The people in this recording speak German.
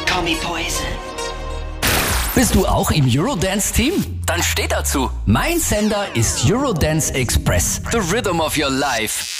Call me Poison. Bist du auch im Eurodance-Team? Dann steh dazu. Mein Sender ist Eurodance Express. The Rhythm of Your Life.